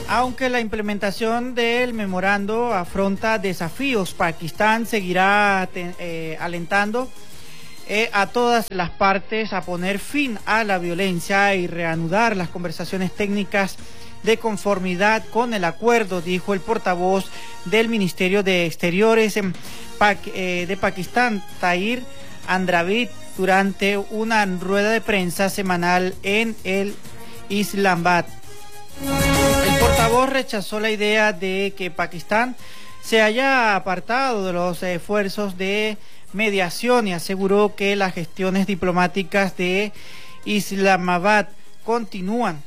Aunque la implementación del memorando afronta desafíos, Pakistán seguirá alentando a todas las partes a poner fin a la violencia y reanudar las conversaciones técnicas de conformidad con el acuerdo, dijo el portavoz del Ministerio de Exteriores de Pakistán, Tahir Andrabit, durante una rueda de prensa semanal en el Islamabad. El portavoz rechazó la idea de que Pakistán se haya apartado de los esfuerzos de mediación y aseguró que las gestiones diplomáticas de Islamabad continúan.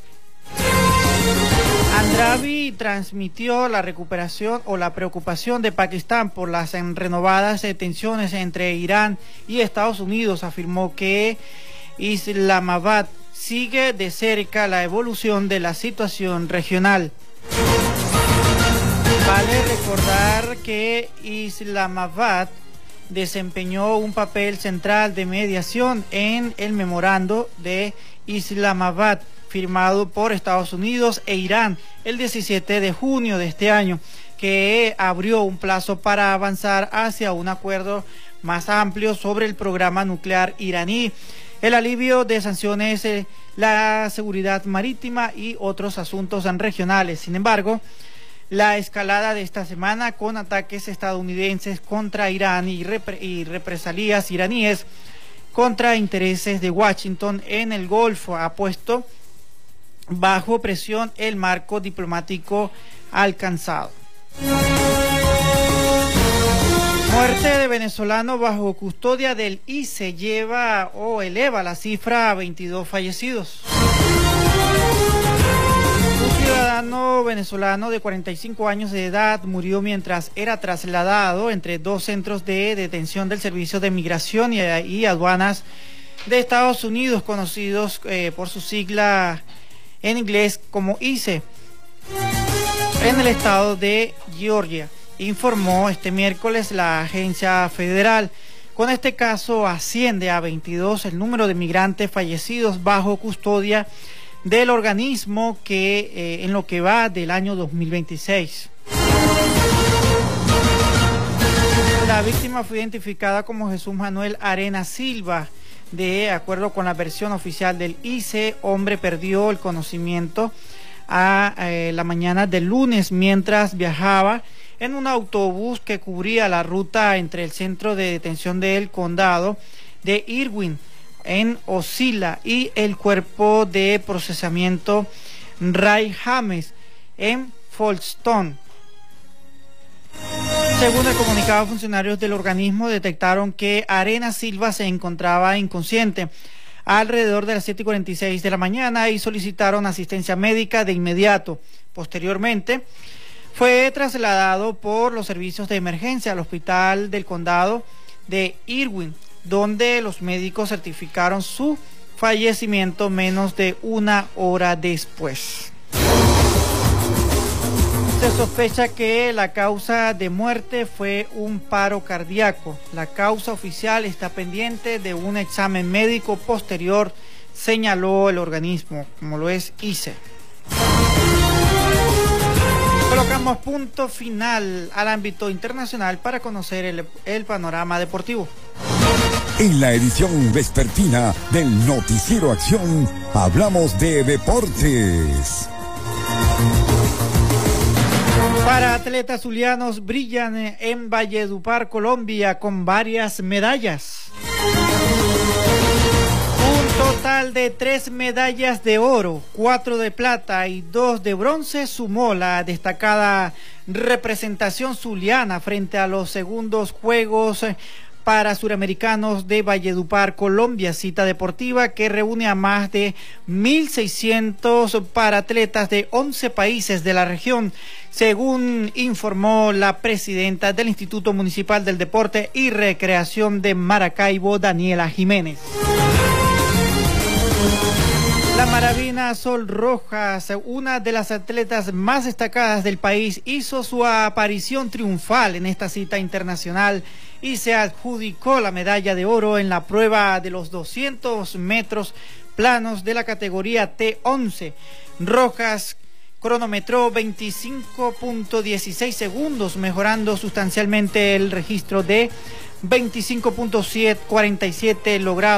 Andrabi transmitió la recuperación o la preocupación de Pakistán por las renovadas tensiones entre Irán y Estados Unidos. Afirmó que Islamabad sigue de cerca la evolución de la situación regional. Vale recordar que Islamabad desempeñó un papel central de mediación en el memorando de Islamabad firmado por Estados Unidos e Irán el 17 de junio de este año, que abrió un plazo para avanzar hacia un acuerdo más amplio sobre el programa nuclear iraní, el alivio de sanciones, la seguridad marítima y otros asuntos regionales. Sin embargo, la escalada de esta semana con ataques estadounidenses contra Irán y represalias iraníes contra intereses de Washington en el Golfo ha puesto bajo presión el marco diplomático alcanzado. Muerte de venezolano bajo custodia del ICE eleva la cifra a 22 fallecidos. Un ciudadano venezolano de 45 años de edad murió mientras era trasladado entre dos centros de detención del Servicio de Migración y Aduanas de Estados Unidos, conocidos por su sigla en inglés como ICE, en el estado de Georgia, informó este miércoles la agencia federal. Con este caso asciende a 22 el número de migrantes fallecidos bajo custodia del organismo en lo que va del año 2026. La víctima fue identificada como Jesús Manuel Arena Silva. De acuerdo con la versión oficial del ICE, hombre perdió el conocimiento a la mañana del lunes mientras viajaba en un autobús que cubría la ruta entre el centro de detención del condado de Irwin en Ocilla y el cuerpo de procesamiento Ray James en Folkestone. Según el comunicado, funcionarios del organismo detectaron que Arena Silva se encontraba inconsciente alrededor de las 7:46 de la mañana y solicitaron asistencia médica de inmediato. Posteriormente, fue trasladado por los servicios de emergencia al hospital del condado de Irwin, donde los médicos certificaron su fallecimiento menos de una hora después. Se sospecha que la causa de muerte fue un paro cardíaco. La causa oficial está pendiente de un examen médico posterior, señaló el organismo, como lo es ICE. Colocamos punto final al ámbito internacional para conocer el panorama deportivo. En la edición vespertina del Noticiero Acción, hablamos de deportes. Para atletas zulianos brillan en Valledupar, Colombia, con varias medallas. Un total de 3 medallas de oro, 4 de plata y 2 de bronce sumó la destacada representación zuliana frente a los segundos Juegos para Suramericanos de Valledupar, Colombia, cita deportiva que reúne a más de 1.600 paratletas de 11 países de la región, según informó la presidenta del Instituto Municipal del Deporte y Recreación de Maracaibo, Daniela Jiménez. La Maravina Sol Rojas, una de las atletas más destacadas del país, hizo su aparición triunfal en esta cita internacional y se adjudicó la medalla de oro en la prueba de los 200 metros planos de la categoría T11. Rojas cronometró 25.16 segundos, mejorando sustancialmente el registro de 25.47 logrado